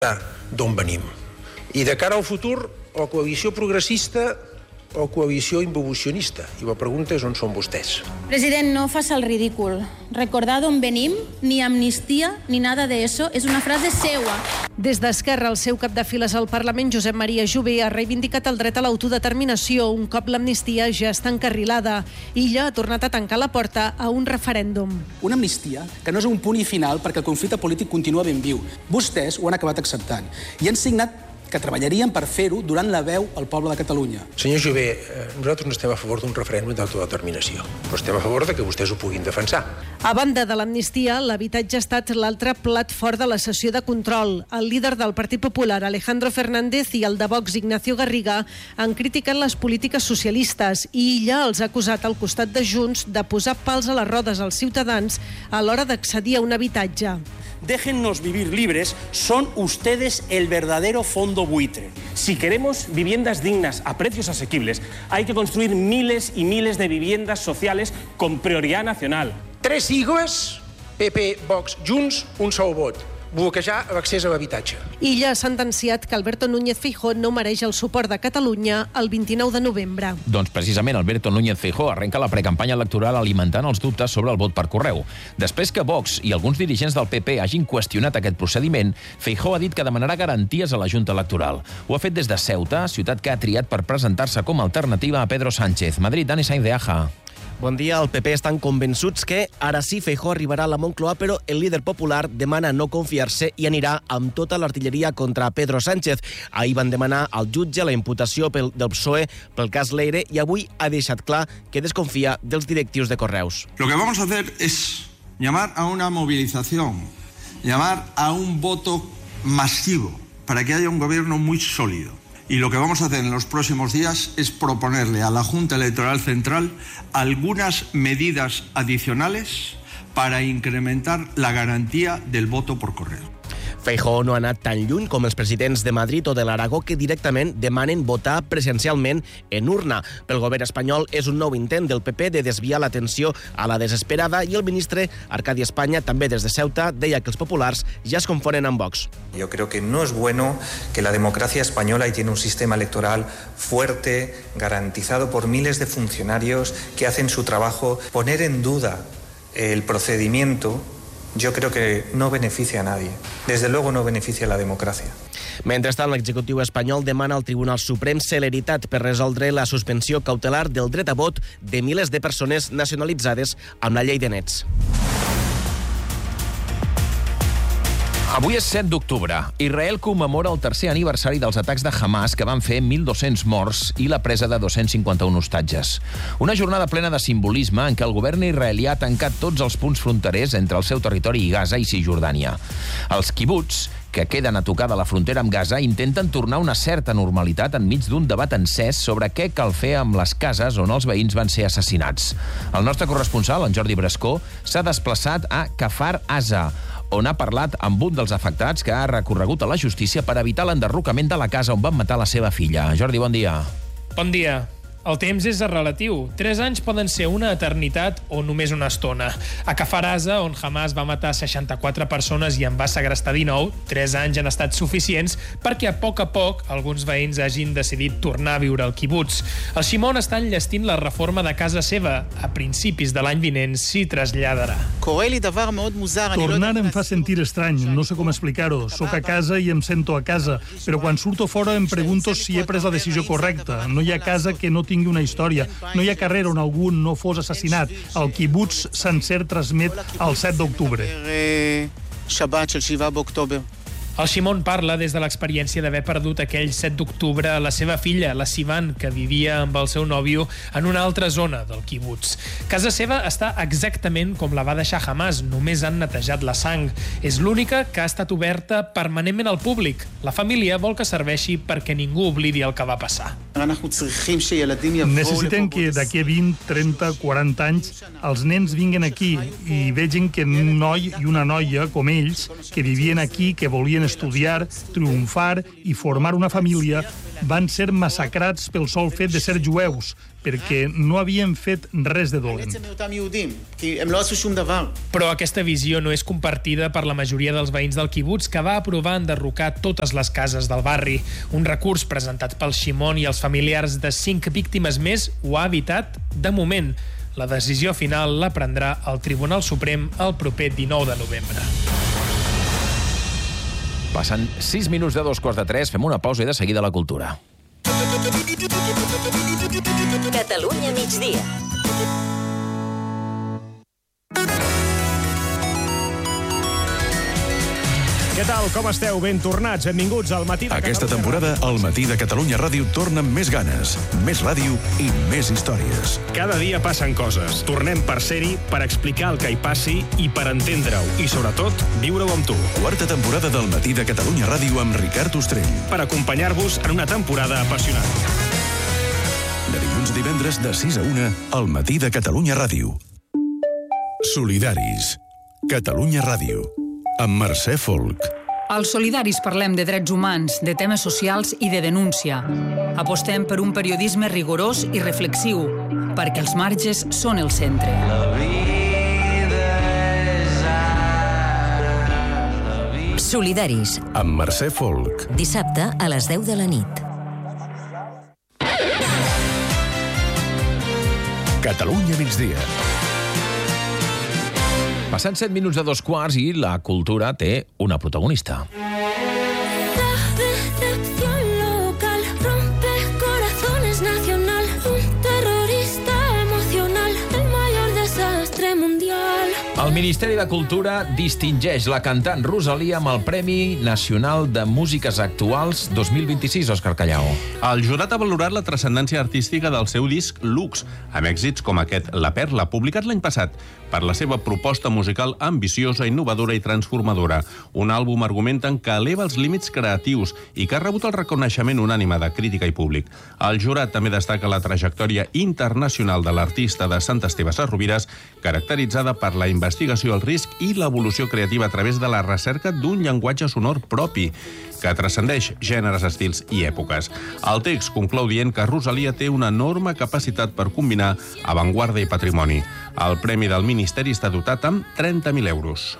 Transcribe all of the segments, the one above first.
d'on venim. I de cara al futur, o coalició progressista o coalició involucionista. I la pregunta és on són vostès. President, no faci el ridícul. Recordar d'on venim, ni amnistia ni nada de eso, és una frase seua. Des d'Esquerra, el seu cap de files al Parlament, Josep Maria Jové, ha reivindicat el dret a l'autodeterminació un cop l'amnistia ja està encarrilada. Illa ha tornat a tancar la porta a un referèndum. Una amnistia que no és un punt i final perquè el conflicte polític continua ben viu. Vostès ho han acabat acceptant i han signat que treballarien per fer-ho durant la veu al poble de Catalunya. Senyor Jové, nosaltres no estem a favor d'un referèndum d'autodeterminació, però estem a favor de que vostès ho puguin defensar. A banda de l'amnistia, l'habitatge ha estat l'altre plat fort de la sessió de control. El líder del Partit Popular, Alejandro Fernández, i el de Vox, Ignacio Garriga, han criticat les polítiques socialistes i Illa els ha acusat al costat de Junts de posar pals a les rodes als ciutadans a l'hora d'accedir a un habitatge. Déjennos vivir libres, son ustedes el verdadero fondo buitre. Si queremos viviendas dignas a precios asequibles, hay que construir miles y miles de viviendas sociales con prioridad nacional. 3 sigles, PP, Vox, Junts, un sol vot. Bloquejar l'accés a l'habitatge. Illa ha sentenciat que Alberto Núñez Feijóo no mereix el suport de Catalunya el 29 de novembre. Doncs precisament Alberto Núñez Feijóo arrenca la precampanya electoral alimentant els dubtes sobre el vot per correu. Després que Vox i alguns dirigents del PP hagin qüestionat aquest procediment, Feijóo ha dit que demanarà garanties a la Junta Electoral. Ho ha fet des de Ceuta, ciutat que ha triat per presentar-se com a alternativa a Pedro Sánchez. Madrid, Dani Sainz de Aja. Bon dia. El PP estan convençuts que ara sí Feijóo arribarà a la Moncloa, però el líder popular demana no confiar-se i anirà amb tota l'artilleria contra Pedro Sánchez. Ahir van demanar al jutge la imputació del PSOE pel cas Leire i avui ha deixat clar que desconfia dels directius de Correus. Lo que vamos a hacer es llamar a una movilización, llamar a un voto masivo para que haya un gobierno muy sólido. Y lo que vamos a hacer en los próximos días es proponerle a la Junta Electoral Central algunas medidas adicionales para incrementar la garantía del voto por correo. Feijóo no ha anat tan lluny com els presidents de Madrid o de l'Aragó, que directament demanen votar presencialment en urna. Pel govern espanyol és un nou intent del PP de desviar l'atenció a la desesperada i el ministre Arcadi España, també des de Ceuta, deia que els populars ja es confonen amb Vox. Yo creo que no es bueno que la democracia española y tiene un sistema electoral fuerte, garantizado por miles de funcionarios que hacen su trabajo. Poner en duda el procedimiento yo creo que no beneficia a nadie. Desde luego no beneficia a la democracia. Mentrestant, l'executiu espanyol demana al Tribunal Suprem celeritat per resoldre la suspensió cautelar del dret a vot de milers de persones nacionalitzades amb la llei de nets. Avui és 7 d'octubre. Israel commemora el tercer aniversari dels atacs de Hamas que van fer 1.200 morts i la presa de 251 hostatges. Una jornada plena de simbolisme en què el govern israelià ha tancat tots els punts fronterers entre el seu territori i Gaza i Cisjordània. Els quibuts, que queden a tocar de la frontera amb Gaza, intenten tornar una certa normalitat enmig d'un debat encès sobre què cal fer amb les cases on els veïns van ser assassinats. El nostre corresponsal, en Jordi Brascó, s'ha desplaçat a Kfar Aza, on ha parlat amb un dels afectats que ha recorregut a la justícia per evitar l'enderrocament de la casa on van matar la seva filla. Jordi, bon dia. Bon dia. El temps és relatiu. 3 anys poden ser una eternitat o només una estona. A Kfar Aza, on Hamas va matar 64 persones i en va segrestar 19, 3 anys han estat suficients perquè a poc alguns veïns hagin decidit tornar a viure al quibuts. El Shimon està enllestint la reforma de casa seva. A principis de l'any vinent s'hi traslladarà. Tornar em fa sentir estrany, no sé com explicar-ho. Soc a casa i em sento a casa, però quan surto fora em pregunto si he pres la decisió correcta. No hi ha casa que no tingui una història. No hi ha carrer on algú no fos assassinat. El quibuts sencer transmet el 7 d'octubre. El Shimon parla des de l'experiència d'haver perdut aquell 7 d'octubre a la seva filla, la Sivan, que vivia amb el seu nòvio en una altra zona del quibuts. Casa seva està exactament com la va deixar Hamas, només han netejat la sang. És l'única que ha estat oberta permanentment al públic. La família vol que serveixi perquè ningú oblidi el que va passar. Necessitem que d'aquí a 20, 30, 40 anys els nens vinguin aquí i vegin que un noi i una noia com ells, que vivien aquí, que volien estudiar, triomfar i formar una família, van ser massacrats pel sol fet de ser jueus. perquè no havien fet res de dolent. Però aquesta visió no és compartida per la majoria dels veïns del quibuts, que va aprovar enderrocar totes les cases del barri. Un recurs presentat pel Shimon i els familiars de 5 víctimes més ho ha evitat de moment. La decisió final la prendrà el Tribunal Suprem el proper 19 de novembre. Passen 6 minuts de 2:45, fem una pausa i de seguida la cultura. Catalunya migdia. Què tal? Com esteu? Ben tornats. Benvinguts al Matí de Catalunya. Aquesta temporada, el Matí de Catalunya Ràdio torna amb més ganes, més ràdio i més històries. Cada dia passen coses. Tornem per ser-hi, per explicar el que hi passi i per entendre-ho. I, sobretot, viure-ho amb tu. Quarta temporada del Matí de Catalunya Ràdio amb Ricard Ostrell. Per acompanyar-vos en una temporada apassionant. De dilluns a divendres de 6 a 1, al Matí de Catalunya Ràdio. Solidaris. Catalunya Ràdio. Amb Mercè Folk. Als Solidaris parlem de drets humans, de temes socials i de denúncia. Apostem per un periodisme rigorós i reflexiu, perquè els marges són el centre. Solidaris. Amb Mercè Folk. Dissabte a les 10 de la nit. Catalunya migdia. Passant 7 minuts de 2:15 i la cultura té una protagonista. La decepción local rompe corazones nacional. Un terrorista emocional, el mayor desastre mundial. El Ministeri de Cultura distingeix la cantant Rosalía amb el Premi Nacional de Músiques Actuals 2026, Òscar Callau. El jurat ha valorat la transcendència artística del seu disc Lux, amb èxits com aquest La Perla, publicat l'any passat, per la seva proposta musical ambiciosa, innovadora i transformadora. Un àlbum, argumenten, que eleva els límits creatius i que ha rebut el reconeixement unànime de crítica i públic. El jurat també destaca la trajectòria internacional de l'artista de Sant Esteve Sesrovires, caracteritzada per la investigació, el risc i l'evolució creativa a través de la recerca d'un llenguatge sonor propi, que transcendeix gèneres, estils i èpoques. El text conclou dient que Rosalía té una enorme capacitat per combinar avantguarda i patrimoni. El Premi del Ministeri està dotat amb 30.000 euros.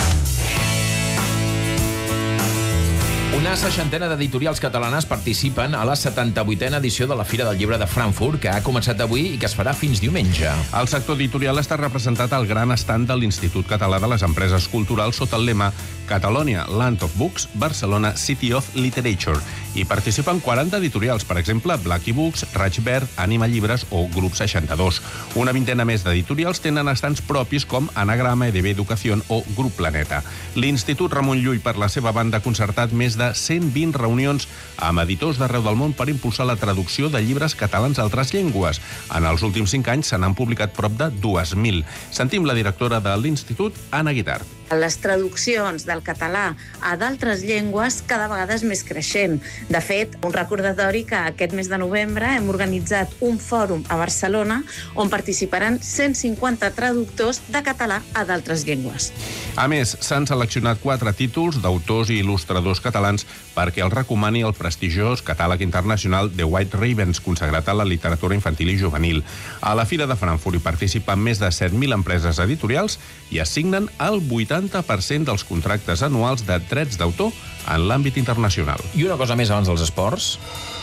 Una 60ena d'editorials catalanes participen a la 78a edició de la Fira del Llibre de Frankfurt, que ha començat avui i que es farà fins diumenge. El sector editorial està representat al gran estand de l'Institut Català de les Empreses Culturals sota el lema Catalonia, Land of Books, Barcelona, City of Literature. Hi participen 40 editorials, per exemple, Blacky Books, Raig Verd, Ànima Llibres o Grup 62. Una vintena més d'editorials tenen estants propis com Anagrama, EDB Educación o Grup Planeta. L'Institut Ramon Llull, per la seva banda, ha concertat més de 120 reunions amb editors d'arreu del món per impulsar la traducció de llibres catalans a altres llengües. En els últims 5 anys se n'han publicat prop de 2.000. Sentim la directora de l'Institut, Anna Guitart. Les traduccions del català a d'altres llengües cada vegada és més creixent. De fet, un recordatori que aquest mes de novembre hem organitzat un fòrum a Barcelona on participaran 150 traductors de català a d'altres llengües. A més, s'han seleccionat 4 títols d'autors i il·lustradors catalans perquè els recomani el prestigiós catàleg internacional The White Ravens, consagrat a la literatura infantil i juvenil. A la Fira de Frankfurt hi participen més de 7.000 empreses editorials i assignen el 80% dels contractes anuals de drets d'autor en l'àmbit internacional. I una cosa més abans dels esports.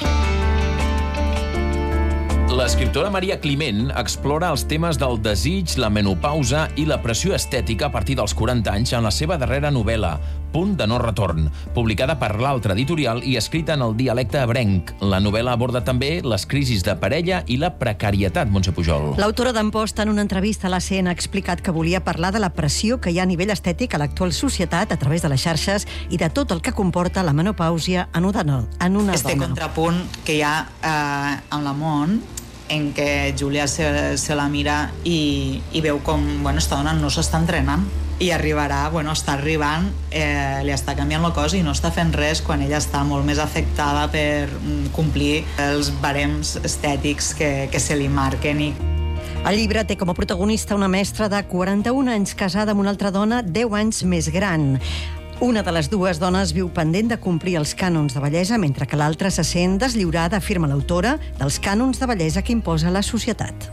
L'escriptora Maria Climent explora els temes del desig, la menopausa i la pressió estètica a partir dels 40 anys en la seva darrera novel·la, Punt de no retorn, publicada per l'Altra Editorial i escrita en el dialecte ebrenc. La novel·la aborda també les crisis de parella i la precarietat, Montse Pujol. L'autora d'Amposta, en una entrevista a l'ACN, ha explicat que volia parlar de la pressió que hi ha a nivell estètic a l'actual societat a través de les xarxes i de tot el que comporta la menopàusia en una dona. Este contrapunt que hi ha amb la món, en què Júlia se la mira i veu com esta dona no s'està entrenant i arribarà, està arribant, li està canviant el cos i no està fent res quan ella està molt més afectada per complir els barems estètics que se li marquen. El llibre té com a protagonista una mestra de 41 anys casada amb una altra dona 10 anys més gran. Una de les dues dones viu pendent de complir els cànons de bellesa, mentre que l'altra se sent deslliurada, afirma l'autora, dels cànons de bellesa que imposa la societat.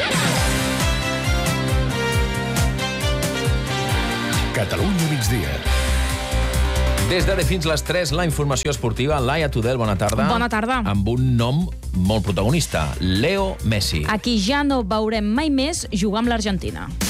Catalunya migdia. Des d'ara fins les 3, la informació esportiva. Laia Tudel, bona tarda. Bona tarda. Amb un nom molt protagonista, Leo Messi. A qui ja no veurem mai més jugar amb l'Argentina.